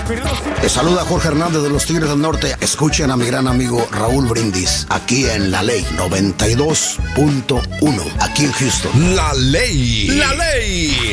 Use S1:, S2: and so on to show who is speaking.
S1: Te saluda Jorge Hernández de los Tigres del Norte. Escuchen a mi gran amigo Raúl Brindis, aquí en La Ley 92.1, aquí en Houston.
S2: La Ley. La Ley.